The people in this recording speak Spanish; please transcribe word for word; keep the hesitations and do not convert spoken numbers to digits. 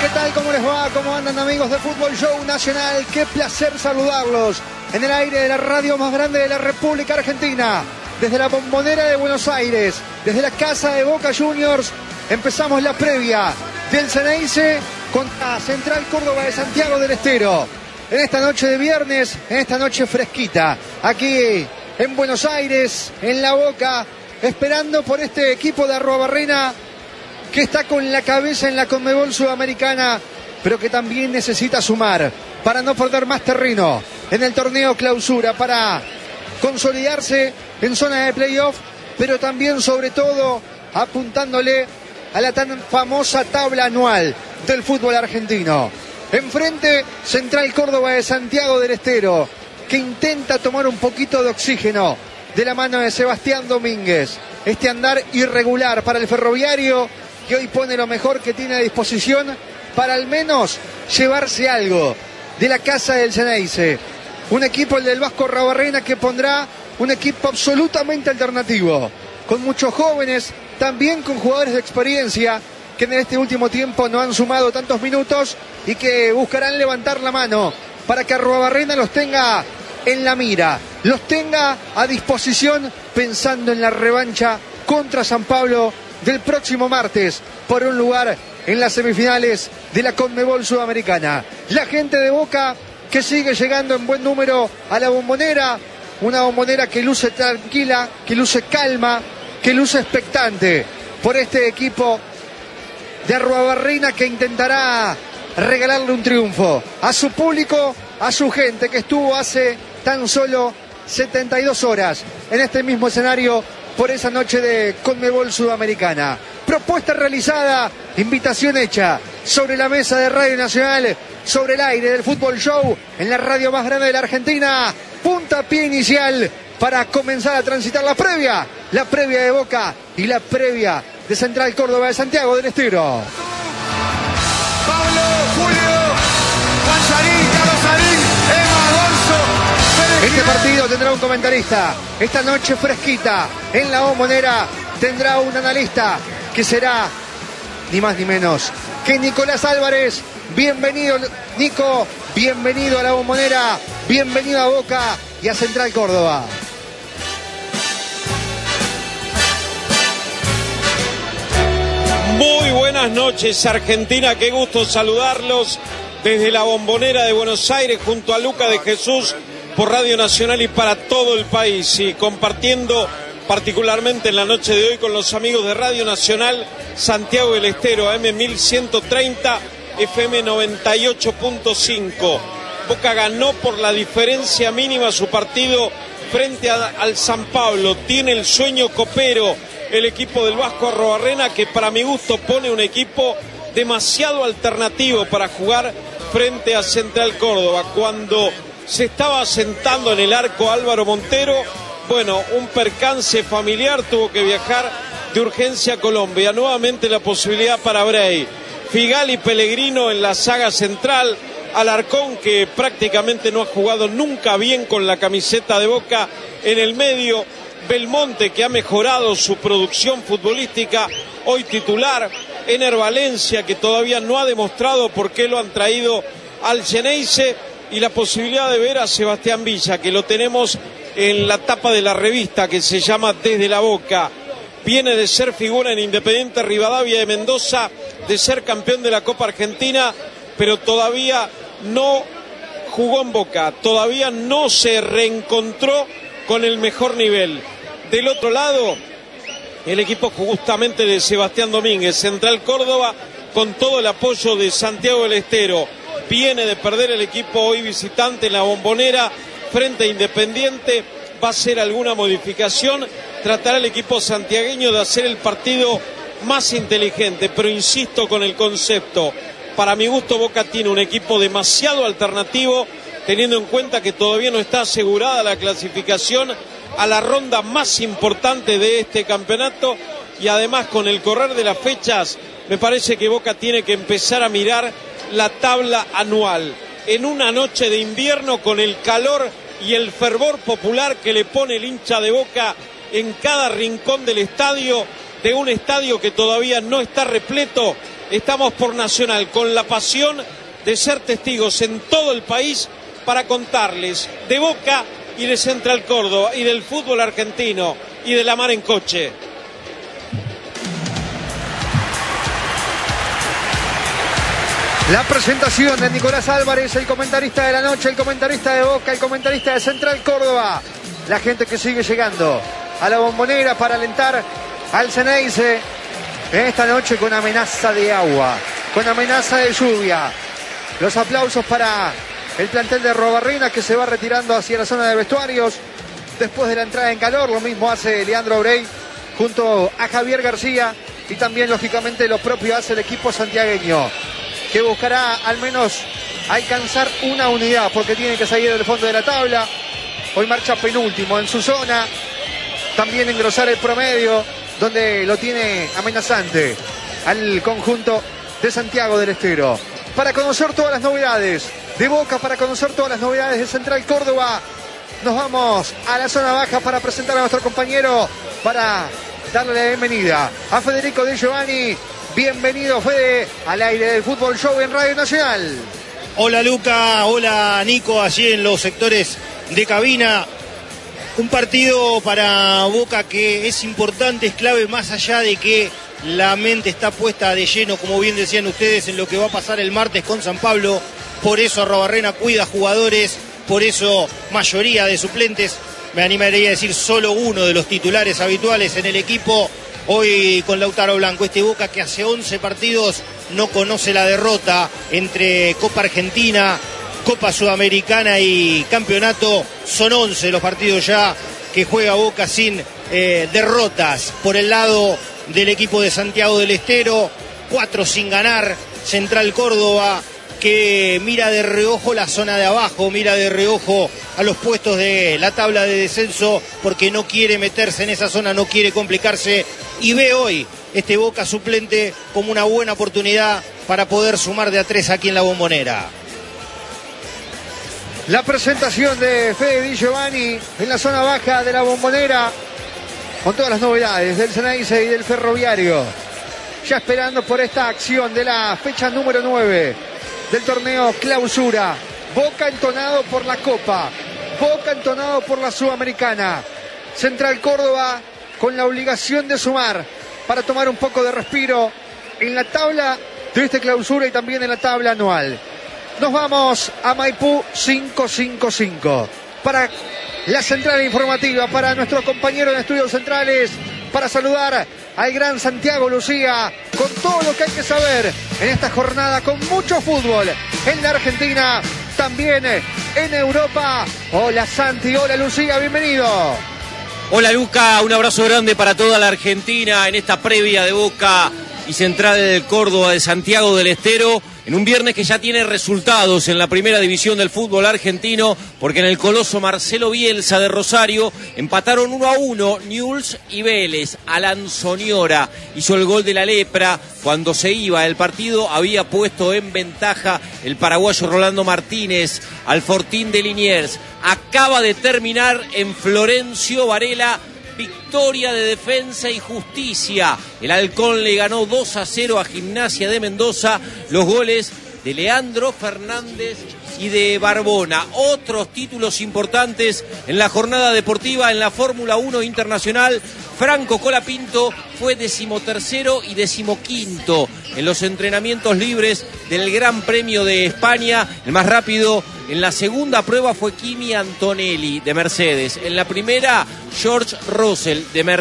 ¿qué tal? ¿Cómo les va? ¿Cómo andan, amigos de Fútbol Show Nacional? Qué placer saludarlos en el aire de la radio más grande de la República Argentina. Desde la Bombonera de Buenos Aires, desde la casa de Boca Juniors, empezamos la previa del Xeneize contra Central Córdoba de Santiago del Estero. En esta noche de viernes, en esta noche fresquita, aquí en Buenos Aires, en La Boca, esperando por este equipo de Arruabarrena que está con la cabeza en la Conmebol Sudamericana, pero que también necesita sumar para no perder más terreno en el torneo clausura, para consolidarse en zona de playoff, pero también, sobre todo, apuntándole a la tan famosa tabla anual del fútbol argentino. Enfrente, Central Córdoba de Santiago del Estero, que intenta tomar un poquito de oxígeno de la mano de Sebastián Domínguez. Este andar irregular para el Ferroviario, que hoy pone lo mejor que tiene a disposición para al menos llevarse algo de la casa del Xeneize. Un equipo, el del Vasco Arruabarrena, que pondrá un equipo absolutamente alternativo, con muchos jóvenes, también con jugadores de experiencia, que en este último tiempo no han sumado tantos minutos y que buscarán levantar la mano para que Arruabarrena los tenga en la mira, los tenga a disposición, pensando en la revancha contra San Pablo del próximo martes por un lugar en las semifinales de la Conmebol Sudamericana. La gente de Boca que sigue llegando en buen número a la Bombonera, una Bombonera que luce tranquila, que luce calma, que luce expectante por este equipo de Arruabarrena, que intentará regalarle un triunfo a su público, a su gente, que estuvo hace tan solo setenta y dos horas en este mismo escenario por esa noche de Conmebol Sudamericana. Propuesta realizada, invitación hecha sobre la mesa de Radio Nacional, sobre el aire del Fútbol Show, en la radio más grande de la Argentina. Puntapié inicial para comenzar a transitar la previa, la previa de Boca y la previa de Central Córdoba de Santiago del Estero. Pablo, Julio, Juan Sarín, Carlos Sarín, Emma Alonso. Este partido tendrá un comentarista. Esta noche fresquita en la Bombonera tendrá un analista que será ni más ni menos que Nicolás Álvarez. Bienvenido, Nico, bienvenido a la Bombonera, bienvenido a Boca y a Central Córdoba. Muy buenas noches, Argentina, qué gusto saludarlos desde la Bombonera de Buenos Aires junto a Luca de Jesús por Radio Nacional y para todo el país, y compartiendo particularmente en la noche de hoy con los amigos de Radio Nacional Santiago del Estero, A M mil ciento treinta, F M noventa y ocho punto cinco. Boca ganó por la diferencia mínima su partido frente a, al San Pablo. Tiene el sueño copero el equipo del Vasco Arruabarrena, que para mi gusto pone un equipo demasiado alternativo para jugar frente a Central Córdoba. Cuando se estaba sentando en el arco Álvaro Montero, bueno, un percance familiar, tuvo que viajar de urgencia a Colombia. Nuevamente la posibilidad para Bray. Figal y Pellegrino en la saga central. Alarcón, que prácticamente no ha jugado nunca bien con la camiseta de Boca, en el medio. Belmonte, que ha mejorado su producción futbolística, hoy titular. Ener Valencia, que todavía no ha demostrado por qué lo han traído al Xeneize. Y la posibilidad de ver a Sebastián Villa, que lo tenemos en la tapa de la revista que se llama Desde la Boca. Viene de ser figura en Independiente Rivadavia de Mendoza, de ser campeón de la Copa Argentina, pero todavía no jugó en Boca, todavía no se reencontró con el mejor nivel. Del otro lado, el equipo justamente de Sebastián Domínguez, Central Córdoba, con todo el apoyo de Santiago del Estero. Viene de perder el equipo hoy visitante en la Bombonera frente a Independiente. Va a hacer alguna modificación, tratará el equipo santiagueño de hacer el partido más inteligente, pero insisto con el concepto. Para mi gusto, Boca tiene un equipo demasiado alternativo, teniendo en cuenta que todavía no está asegurada la clasificación a la ronda más importante de este campeonato, y además con el correr de las fechas me parece que Boca tiene que empezar a mirar la tabla anual en una noche de invierno, con el calor y el fervor popular que le pone el hincha de Boca en cada rincón del estadio, de un estadio que todavía no está repleto. estamos por Nacional con la pasión de ser testigos en todo el país para contarles de Boca y de Central Córdoba y del fútbol argentino y de la mar en coche. La presentación de Nicolás Álvarez, el comentarista de la noche, el comentarista de Boca, el comentarista de Central Córdoba. La gente que sigue llegando a la Bombonera para alentar al Ceneice en esta noche con amenaza de agua, con amenaza de lluvia. Los aplausos para el plantel de Robarrena, que se va retirando hacia la zona de vestuarios después de la entrada en calor. Lo mismo hace Leandro Aurey junto a Javier García, y también lógicamente lo propio hace el equipo santiagueño, que buscará al menos alcanzar una unidad porque tiene que salir del fondo de la tabla. Hoy marcha penúltimo en su zona, también engrosar el promedio, donde lo tiene amenazante al conjunto de Santiago del Estero. Para conocer todas las novedades de Boca, para conocer todas las novedades de Central Córdoba, nos vamos a la zona baja para presentar a nuestro compañero, para darle la bienvenida a Federico De Giovanni. Bienvenido, Fede, al aire del Fútbol Show en Radio Nacional. Hola, Luca, hola, Nico, allí en los sectores de cabina. Un partido para Boca que es importante, es clave, más allá de que la mente está puesta de lleno, como bien decían ustedes, en lo que va a pasar el martes con San Pablo. Por eso Arrobarrena cuida jugadores, por eso mayoría de suplentes, me animaría a decir solo uno de los titulares habituales en el equipo. Hoy con Lautaro Blanco, este Boca que hace once partidos no conoce la derrota entre Copa Argentina, Copa Sudamericana y Campeonato. Son once los partidos ya que juega Boca sin eh, derrotas. Por el lado del equipo de Santiago del Estero, cuatro sin ganar. Central Córdoba, que mira de reojo la zona de abajo, mira de reojo a los puestos de la tabla de descenso, porque no quiere meterse en esa zona, no quiere complicarse, y ve hoy este Boca suplente como una buena oportunidad para poder sumar de a tres aquí en la Bombonera. La presentación de Fede Di Giovanni en la zona baja de la Bombonera, con todas las novedades del Ceneice y del Ferroviario, ya esperando por esta acción de la fecha número nueve del torneo Clausura. Boca entonado por la Copa, Boca entonado por la Sudamericana. Central Córdoba con la obligación de sumar para tomar un poco de respiro en la tabla de este Clausura y también en la tabla anual. Nos vamos a Maipú cinco cinco cinco para la central informativa, para nuestro compañero en estudios centrales, para saludar al gran Santiago Lucía con todo lo que hay que saber en esta jornada, con mucho fútbol en la Argentina, también en Europa. Hola Santi, hola Lucía, bienvenido. Hola Luca, un abrazo grande para toda la Argentina en esta previa de Boca y Central del Córdoba de Santiago del Estero, en un viernes que ya tiene resultados en la primera división del fútbol argentino, porque en el coloso Marcelo Bielsa de Rosario empataron uno a uno Newell's y Vélez. Alan Soñora hizo el gol de la lepra. Cuando se iba el partido había puesto en ventaja el paraguayo Rolando Martínez al Fortín de Liniers. Acaba de terminar en Florencio Varela, victoria de Defensa y Justicia. El Halcón le ganó dos a cero a Gimnasia de Mendoza. Los goles de Leandro Fernández y de Barbona. Otros títulos importantes en la jornada deportiva en la Fórmula uno Internacional. Franco Colapinto fue decimotercero y decimoquinto en los entrenamientos libres del Gran Premio de España. El más rápido en la segunda prueba fue Kimi Antonelli de Mercedes. En la primera, George Russell de Mercedes.